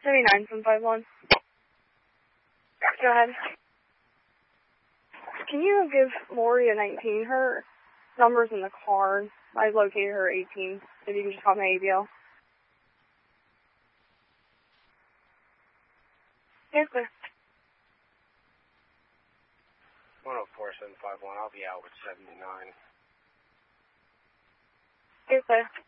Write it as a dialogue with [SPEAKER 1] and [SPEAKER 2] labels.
[SPEAKER 1] 79751. Go ahead. Can you give Lori a 19? Her number's in the card. I located her 18. If you can just call me ABL. Yes, sir.
[SPEAKER 2] 104751. I'll be out with 79.
[SPEAKER 1] Yes, sir.